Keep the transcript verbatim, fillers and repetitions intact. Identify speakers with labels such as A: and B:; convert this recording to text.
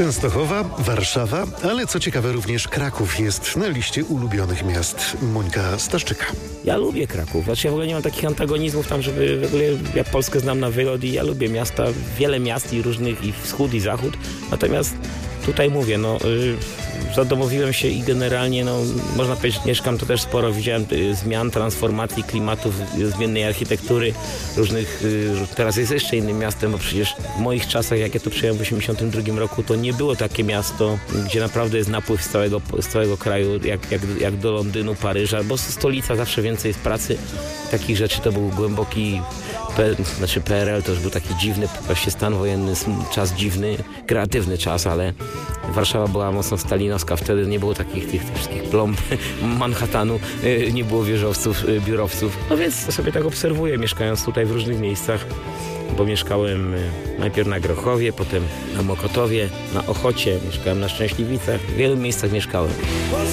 A: Częstochowa, Warszawa, ale co ciekawe również Kraków jest na liście ulubionych miast. Monika Staszczyka.
B: Ja lubię Kraków. Znaczy ja w ogóle nie mam takich antagonizmów tam, żeby w ogóle ja Polskę znam na wylot i ja lubię miasta, wiele miast i różnych, i wschód, i zachód. Natomiast tutaj mówię, no yy, zadomowiłem się i generalnie, no można powiedzieć, mieszkam to też sporo, widziałem y, zmian, transformacji klimatów, y, zmiennej architektury, różnych, y, teraz jest jeszcze innym miastem, bo przecież w moich czasach, jak ja tu przyjechałem w osiemdziesiątym drugim roku, to nie było takie miasto, gdzie naprawdę jest napływ z całego, z całego kraju, jak, jak, jak do Londynu, Paryża, bo stolica zawsze więcej jest pracy, takich rzeczy. To był głęboki P, znaczy P R L, to już był taki dziwny, właśnie stan wojenny, czas dziwny, kreatywny czas, ale Warszawa była mocno stalinowska, wtedy nie było takich tych, tych wszystkich plomb Manhattanu, nie było wieżowców, biurowców. No więc sobie tak obserwuję, mieszkając tutaj w różnych miejscach, bo mieszkałem najpierw na Grochowie, potem na Mokotowie, na Ochocie, mieszkałem na Szczęśliwicach, w wielu miejscach mieszkałem.